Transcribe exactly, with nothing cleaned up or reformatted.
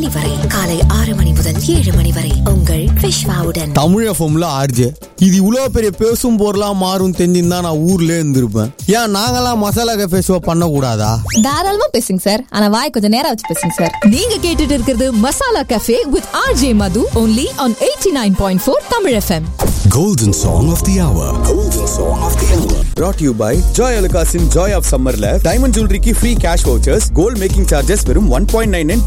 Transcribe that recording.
மணி வரை, காலை ஆறு மணி முதல் ஏழு மணி வரை உங்கள் விஷ்வாவுடன். தமிழ் எஃப்எம்ல ஆர்ஜே இது இவ்வளவு பெரிய பேசும் பொருளா மாறும் தெரிஞ்சிருந்தா நான் ஊர்ல இருந்திருப்பேன். ஏன் நாங்கெல்லாம் மசாலா கஃபே ஷோ பண்ண கூடாதா? தாராளமா பேசுங்க சார், ஆனா வாய் கொஞ்சம் நேரம் வச்சு பேசுங்க சார். நீங்க கேட்டுட்டு இருக்கிறது masala cafe with RJ Madhu only on eighty-nine point four Tamil F M. Golden Song of the Hour. Golden Song of the Hour. Brought to you by Joy Alucas in Joy of Summerல diamond ஜுவல்லரிக்கு free cash vouchers, gold making charges வெறும் one point nine nine